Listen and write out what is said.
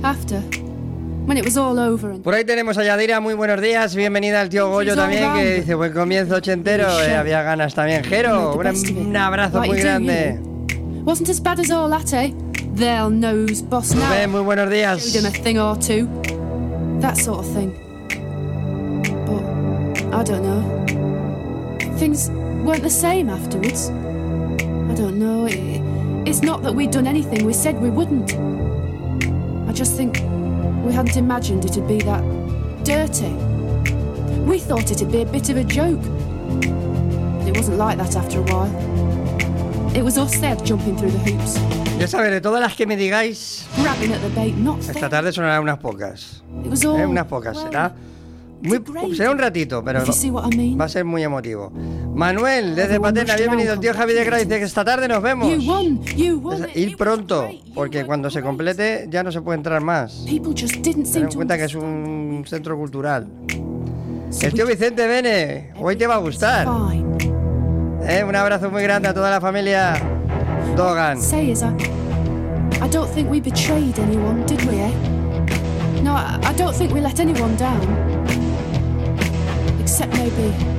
after, when it was all over and... Por ahí tenemos a Yadira, muy buenos días, bienvenida al tío Goyo también, que dice buen comienzo ochentero, había ganas también. Jero, un abrazo muy grande. Wasn't as bad as all that, eh? They'll know who's boss now. Rubén, muy buenos días. Showed him a thing or two, that sort of thing. But I don't know. Things weren't the same afterwards. I don't know. It's not that we'd done anything we said we wouldn't. I just think we hadn't imagined it'd be that dirty. We thought it'd be a bit of a joke. But it wasn't like that after a while. It was us there jumping through the hoops. Ya sabes, de todas las que me digáis, grabbing at the bait, not esta tarde sonarán unas pocas. It was all Unas pocas, será un ratito, pero va a ser muy emotivo. Manuel, desde Paterna, bienvenido. El tío Javi de Gray dice que esta tarde nos vemos. Ir pronto, porque cuando se complete ya no se puede entrar más. Ten en cuenta que es un centro cultural. El tío Vicente Bene, hoy te va a gustar. Un abrazo muy grande a toda la familia Dogan. I don't think we betrayed anyone, did we, eh? No, I don't think we let anyone down. Except maybe